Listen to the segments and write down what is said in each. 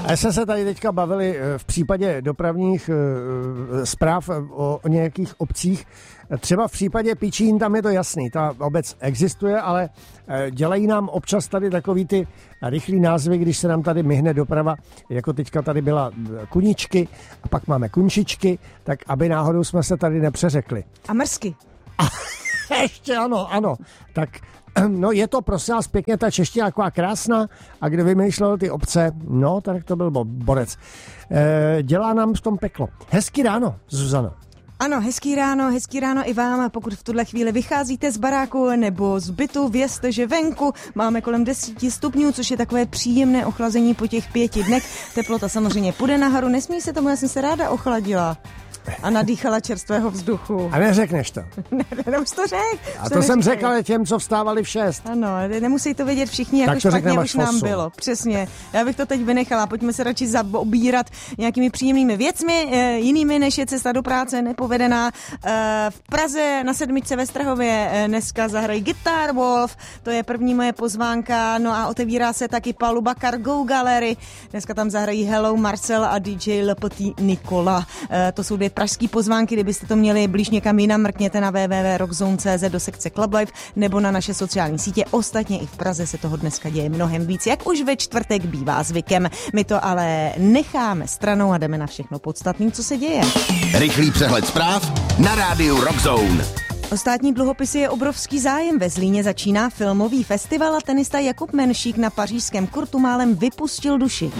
A jsme se tady teďka bavili v případě dopravních zpráv o nějakých obcích. Třeba v případě Pičín, tam je to jasný, ta obec existuje, ale dělají nám občas tady takový ty rychlý názvy, když se nám tady myhne doprava, jako teďka tady byla Kuničky a pak máme Kunčičky, tak aby náhodou jsme se tady nepřeřekli. A Mrzky. Ještě ano. Tak no je to prosím vás pěkně, ta čeština taková krásná a kdo vymýšlel ty obce, no tak to byl borec. Dělá nám v tom peklo. Hezký ráno, Zuzano. Ano, hezký ráno i vám. A pokud v tuhle chvíli vycházíte z baráku nebo z bytu, vězte, že venku máme kolem 10 stupňů, což je takové příjemné ochlazení po těch 5 dnech. Teplota samozřejmě půjde nahoru, nesmí se tomu, já jsem se ráda ochladila. A nadýchala čerstvého vzduchu. A neřekneš to. Ne, už to řek. A to jsem řekl ale těm, co vstávali v 6. Ano, nemusí to vědět všichni, jak špatně už nám bylo. Přesně. Já bych to teď vynechala. Pojďme se radši zaobírat nějakými příjemnými věcmi, jinými než je cesta do práce nepovedená. V Praze na 7 ve Strahově dneska zahrají Guitar Wolf, to je první moje pozvánka, no a otevírá se taky paluba Cargo Gallery. Dneska tam zahrají Hello Marcel a DJ Le Petit Nicola. To jsou dvě pražský pozvánky, kdybyste to měli blíž někam jinam, mrkněte na www.rockzone.cz do sekce Club Life nebo na naše sociální sítě. Ostatně i v Praze se toho dneska děje mnohem víc, jak už ve čtvrtek bývá zvykem. My to ale necháme stranou a jdeme na všechno podstatné, co se děje. Rychlý přehled zpráv na rádiu Rockzone. O státní dluhopisy je obrovský zájem. Ve Zlíně začíná filmový festival a tenista Jakub Menšík na pařížském kurtu málem vypustil duši.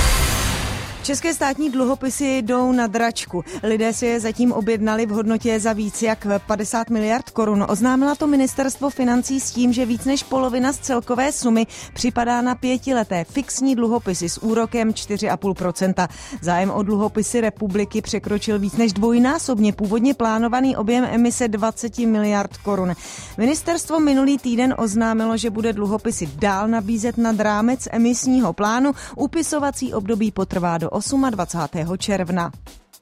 České státní dluhopisy jdou na dračku. Lidé si je zatím objednali v hodnotě za víc jak 50 miliard korun. Oznámila to ministerstvo financí s tím, že víc než polovina z celkové sumy připadá na 5leté fixní dluhopisy s úrokem 4,5%. Zájem o dluhopisy republiky překročil víc než dvojnásobně původně plánovaný objem emise 20 miliard korun. Ministerstvo minulý týden oznámilo, že bude dluhopisy dál nabízet nad rámec emisního plánu. Upisovací období potrvá do 28. června.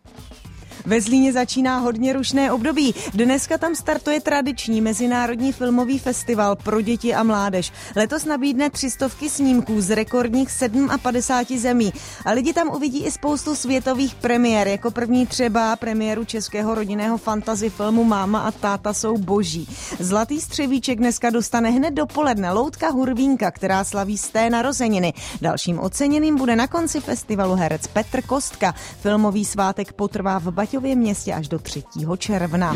Ve Zlíně začíná hodně rušné období. Dneska tam startuje tradiční mezinárodní filmový festival pro děti a mládež. Letos nabídne 300 snímků z rekordních 57 zemí. A lidi tam uvidí i spoustu světových premiér. Jako první třeba premiéru českého rodinného fantasy filmu Máma a táta jsou boží. Zlatý střevíček dneska dostane hned dopoledne Loutka Hurvínka, která slaví 100. narozeniny. Dalším oceněným bude na konci festivalu herec Petr Kostka. Filmový svátek potrvá v Baťově městě až do 3. června.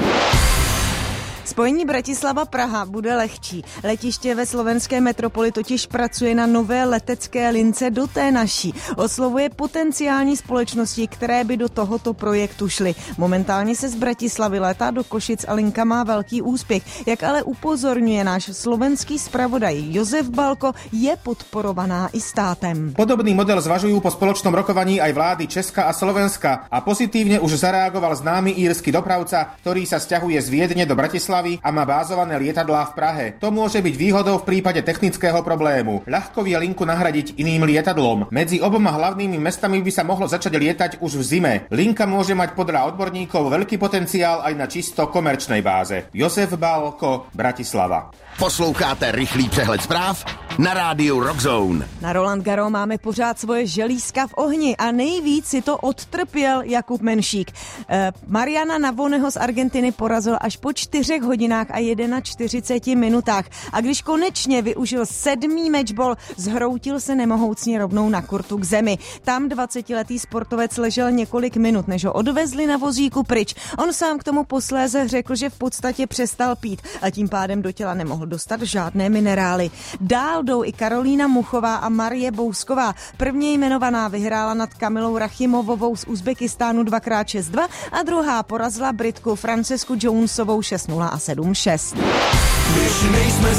Spojení Bratislava-Praha bude lehčí. Letiště ve slovenské metropoli totiž pracuje na nové letecké lince do té naší. Oslovuje potenciální společnosti, které by do tohoto projektu šly. Momentálně se z Bratislavy létá do Košic a linka má velký úspěch. Jak ale upozorňuje náš slovenský zpravodaj Josef Balko, je podporovaná i státem. Podobný model zvažujú po spoločnom rokovaní aj vlády Česka a Slovenska a pozitívne už zareagoval známy írsky dopravca, ktorý sa sťahuje z Viedne do Bratislavy a má bázované lietadlá v Prahe. To môže byť výhodou v prípade technického problému. Ľahko vie linku nahradiť iným lietadlom. Medzi oboma hlavnými mestami by sa mohlo začať lietať už v zime. Linka môže mať podľa odborníkov veľký potenciál aj na čisto komerčnej báze. Josef Balko, Bratislava. Posloucháte rychlý přehled zpráv na rádiu Rockzone. Na Roland Garros máme pořád svoje želízka v ohni a nejvíc si to odtrpěl Jakub Menšík. Mariana Navoneho z Argentiny porazil až po 4 hodinách a 41 minutách. A když konečně využil 7. matchball, zhroutil se nemohoucně rovnou na kurtu k zemi. Tam 20letý sportovec ležel několik minut, než ho odvezli na vozíku pryč. On sám k tomu posléze řekl, že v podstatě přestal pít a tím pádem do těla nemohl dostat žádné minerály. Dál jdou i Karolína Muchová a Marie Bousková. První jmenovaná vyhrála nad Kamilou Rachimovovou z Uzbekistánu 2x6-2 a druhá porazila Britku Francesku Jonesovou 6-0 a 7-6. Myši nejsme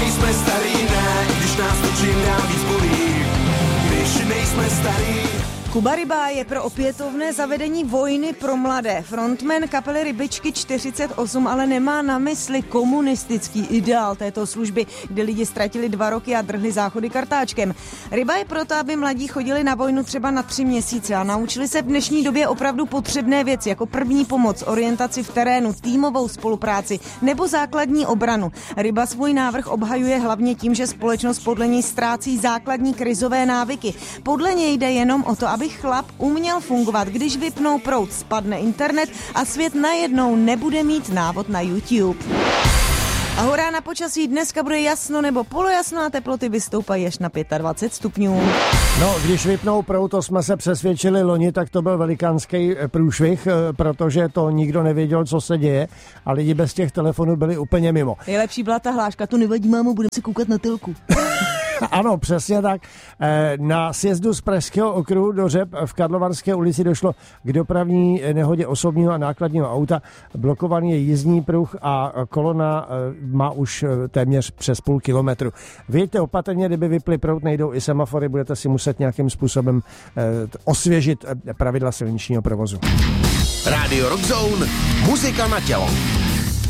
starý, ne, když nás to čím dál víc bolí. Myši nejsme starý. Kuba Ryba je pro opětovné zavedení vojny pro mladé. Frontman kapely Rybičky 48 ale nemá na mysli komunistický ideál této služby, kdy lidi ztratili 2 roky a drhli záchody kartáčkem. Ryba je proto, aby mladí chodili na vojnu třeba na 3 měsíce a naučili se v dnešní době opravdu potřebné věci, jako první pomoc, orientaci v terénu, týmovou spolupráci nebo základní obranu. Ryba svůj návrh obhajuje hlavně tím, že společnost podle něj ztrácí základní krizové návyky. Podle něj jde jenom o to, aby chlap uměl fungovat, když vypnou proud, spadne internet a svět najednou nebude mít návod na YouTube. A hurá na počasí, dneska bude jasno nebo polojasno a teploty vystoupají až na 25 stupňů. No, když vypnou proud, to jsme se přesvědčili loni, tak to byl velikánský průšvih, protože to nikdo nevěděl, co se děje a lidi bez těch telefonů byli úplně mimo. Nejlepší byla ta hláška, to nevadí, mámo, budeme si koukat na Tylku. Ano, přesně tak. Na sjezdu z Pražského okruhu do Řep v Karlovarské ulici došlo k dopravní nehodě osobního a nákladního auta. Blokovaný je jízdní pruh a kolona má už téměř přes půl kilometru. Vyjeďte opatrně, kdyby vyply proud, nejdou i semafory, budete si muset nějakým způsobem osvěžit pravidla silničního provozu. Radio Rock Zone, muzika na tělo.